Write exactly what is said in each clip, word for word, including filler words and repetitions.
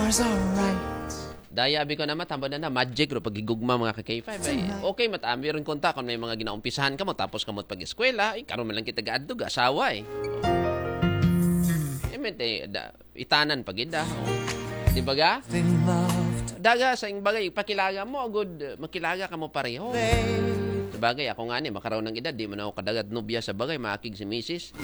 stars are right. Dayabi ko na matambad na na, magic ro pagigugma mga ka-K five. Ay, okay, matami rin konta kung may mga ginaumpisahan ka mo, tapos kamot pag-eskwela, ay, karoon man lang kita gaadog, asawa eh. Eh, mente, da, itanan pag ida. Oh. Di ba ga? Daga, sa ing bagay, pakilaga mo, good, makilaga ka mo pareho. Sa bagay, ako nga ni, makaroon ng edad, di man ako kadagad nubya sa bagay, maakig si misis.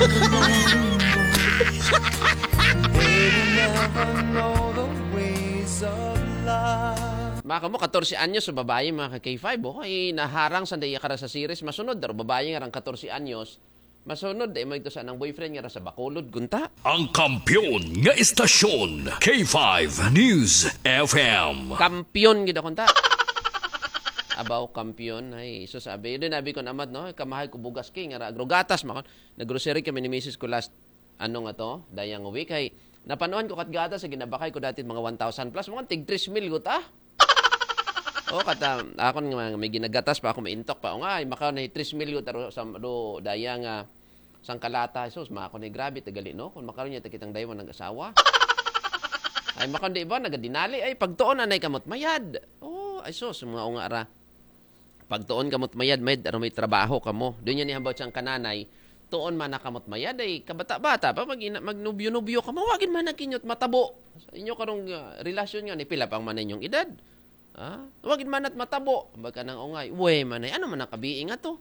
Maka mo, fourteen anyos sa babae, mga ka-K five, oh, ay naharang sa daya kara sa series, masunod, daro babae nga rang fourteen anyos, masunod, ay may ito sa nang boyfriend nga sa Bacolod, gunta. Ang kampiyon nga istasyon, K five News F M. Kampiyon, gida kunta. Abaw, kampiyon, ay, so sabi, yun nabi ko naman, no, kamahay ko bugas king, nga agrogatas, makon, nag-grocery kami ni misis ko last, ano nga to, dayang week, ay, napanoan ko kat gatas, sa ginabakay ko dati mga one thousand plus, mga tig three mil gut, ah. O, kata, ako nga may ginagatas pa, ako may intok pa. O nga, makaw na three mil gut, sa do, dayang, uh, sang kalata, sus, makaw na grabe, tagali, no? Kung makaw niya, takitang dayaw ng asawa. Ay, makaw na iba, nagadinali, ay, pagtuon, anay kamot mayad. O, ay, sus, mga unga ara. Pagtuon kamot mayad, may, ano, may trabaho ka mo. Doon yan ihambaw siyang kananay, tuon man nakamot mayad, ay kabata-bata pa, mag, magnubyo-nubyo ka, mawagin man nakinyot, matabo. Sa inyo karong uh, relasyon nga, ni pila pang man inyong edad. Ah, wagin man at matabo. Baka nang ungay, uwe man ay, ano man ang kabiing ato?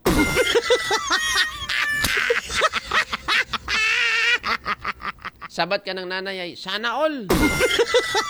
Sabat ka ng nanay ay, sana all.